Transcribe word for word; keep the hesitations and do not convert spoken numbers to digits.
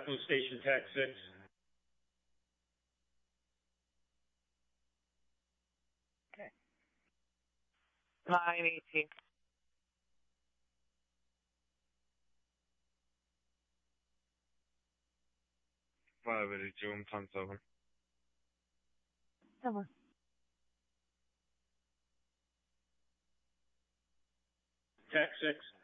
Echo Station Tech six. Okay. nine eighteen. five eighty-two, I'm ten seven. Over. Tech six.